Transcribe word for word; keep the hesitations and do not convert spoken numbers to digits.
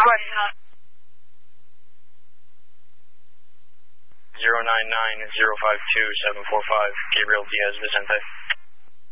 request. zero nine nine zero five two seven four five, Gabriel Diaz Vicente.